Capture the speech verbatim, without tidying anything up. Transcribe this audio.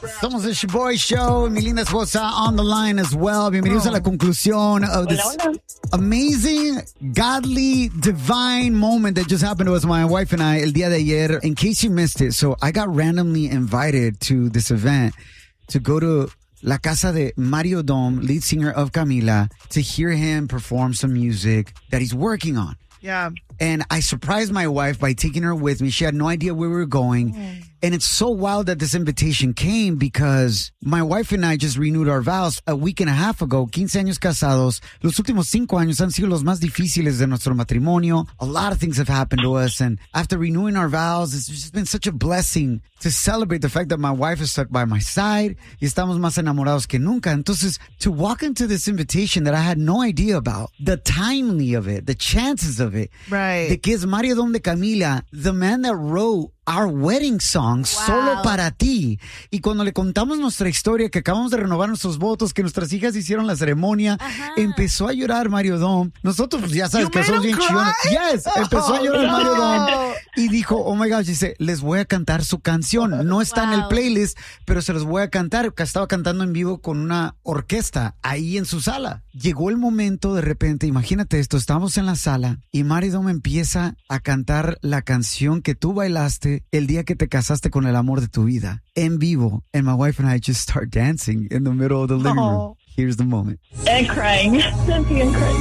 Somos el Shoboy Show. Mi linda esposa on the line as well. Bienvenidos oh. a la conclusión of this hola, hola. amazing, godly, divine moment that just happened to us, my wife and I, el día de ayer. In case you missed it, so I got randomly invited to this event to go to La Casa de Mario Dom, lead singer of Camila, to hear him perform some music that he's working on. Yeah. And I surprised my wife by taking her with me. She had no idea where we were going. Mm. And it's so wild that this invitation came because my wife and I just renewed our vows a week and a half ago, quince años casados. Los últimos cinco años han sido los más difíciles de nuestro matrimonio. A lot of things have happened to us. And after renewing our vows, it's just been such a blessing to celebrate the fact that my wife is stuck by my side. Y estamos más enamorados que nunca. Entonces, to walk into this invitation that I had no idea about, the timely of it, the chances of it. Right. De que es Mario Dom de Camila, the man that wrote our wedding song, wow. Solo para ti. Y cuando le contamos nuestra historia, que acabamos de renovar nuestros votos, que nuestras hijas hicieron la ceremonia, Ajá. empezó a llorar Mario Dom. Nosotros, pues ya sabes you que somos bien chillones. Yes, oh, empezó a llorar no. Mario Dom. Y dijo, oh my gosh, dice, les voy a cantar su canción. No está wow. en el playlist, pero se los voy a cantar. Estaba cantando en vivo con una orquesta ahí en su sala. Llegó el momento, de repente, imagínate esto, estábamos en la sala y Mario Dom empieza a cantar la canción que tú bailaste el día que te casaste con el amor de tu vida, en vivo. And my wife and I just start dancing in the middle of the living room. Here's the moment. And crying. And crying.